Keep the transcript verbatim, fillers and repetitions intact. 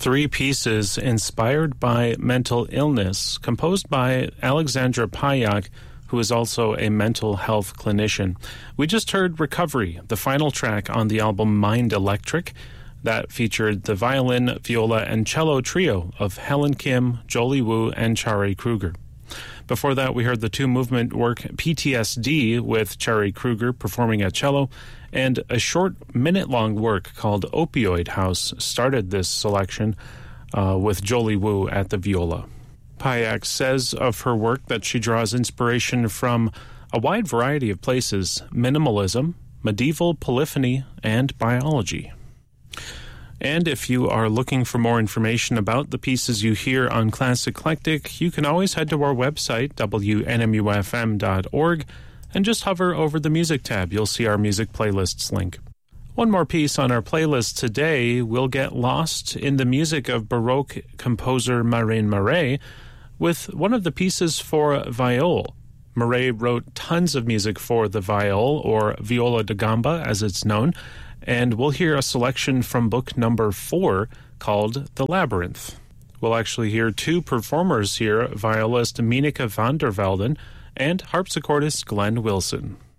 three pieces inspired by mental illness, composed by Alexandra Payak, who is also a mental health clinician. We just heard Recovery, the final track on the album Mind Electric, that featured the violin, viola, and cello trio of Helen Kim, Jolie Wu, and Chari Kruger. Before that, we heard the two-movement work P T S D with Chari Kruger performing at cello, and a short minute-long work called Opioid House started this selection uh, with Jolie Wu at the viola. Payak says of her work that she draws inspiration from a wide variety of places: minimalism, medieval polyphony, and biology. And if you are looking for more information about the pieces you hear on Classic Eclectic, you can always head to our website, W N M U F M dot org, and just hover over the Music tab. You'll see our music playlists link. One more piece on our playlist today. We'll get lost in the music of Baroque composer Marin Marais with one of the pieces for viol. Marais wrote tons of music for the viol, or viola da gamba as it's known, and we'll hear a selection from book number four called The Labyrinth. We'll actually hear two performers here, violist Mineke van der Velden and harpsichordist Glenn Wilson.